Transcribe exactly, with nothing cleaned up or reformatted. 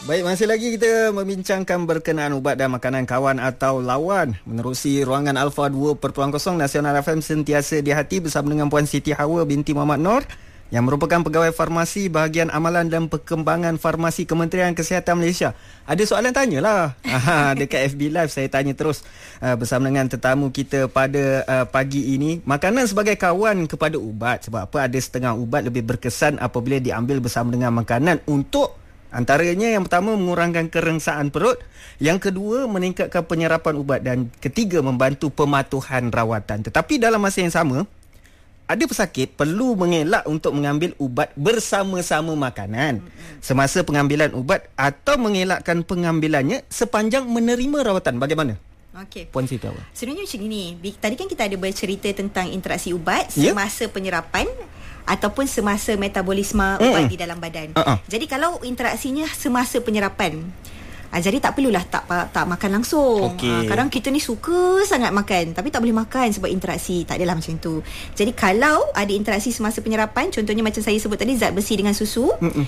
Baik, masih lagi kita membincangkan berkenaan ubat dan makanan kawan atau lawan. Menerusi ruangan Alpha dua pertuang kosong Nasional F M sentiasa di hati bersama dengan Puan Siti Hawa binti Muhammad Noor yang merupakan pegawai farmasi bahagian amalan dan perkembangan farmasi Kementerian Kesihatan Malaysia. Ada soalan tanyalah. Aha, dekat F B Live saya tanya terus uh, bersama dengan tetamu kita pada uh, pagi ini. Makanan sebagai kawan kepada ubat. Sebab apa? Ada setengah ubat lebih berkesan apabila diambil bersama dengan makanan untuk antaranya yang pertama mengurangkan kerengsaan perut, yang kedua meningkatkan penyerapan ubat dan ketiga membantu pematuhan rawatan. Tetapi dalam masa yang sama, ada pesakit perlu mengelak untuk mengambil ubat bersama-sama makanan semasa pengambilan ubat atau mengelakkan pengambilannya sepanjang menerima rawatan. Bagaimana? Okey. Puan Siti Hawa. Sebenarnya macam ini. Tadi kan kita ada bercerita tentang interaksi ubat Ya. semasa penyerapan ataupun semasa metabolisme Mm-mm. ubat di dalam badan. Uh-uh. Jadi kalau interaksinya semasa penyerapan, ah, jadi tak perlulah tak tak makan langsung. Okey. Ah, kadang kita ni suka sangat makan tapi tak boleh makan sebab interaksi. Tak adalah macam tu. Jadi kalau ada interaksi semasa penyerapan, contohnya macam saya sebut tadi, zat besi dengan susu, Mm-mm.